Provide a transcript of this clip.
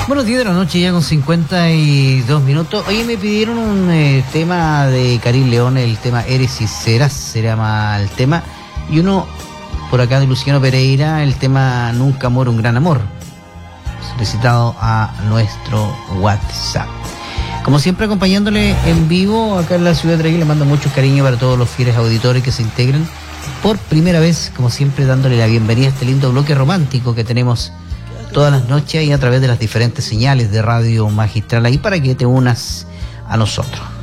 Bueno, 10 de la noche ya con 52 minutos. Oye, me pidieron un tema de Karim León, el tema Eres y Serás, se llama el tema. Y uno por acá de Luciano Pereira, el tema Nunca muere un gran amor, solicitado a nuestro WhatsApp. Como siempre, acompañándole en vivo acá en la ciudad de Traiguén, le mando mucho cariño para todos los fieles auditores que se integran por primera vez, como siempre, dándole la bienvenida a este lindo bloque romántico que tenemos todas las noches y a través de las diferentes señales de Radio Magistral ahí para que te unas a nosotros.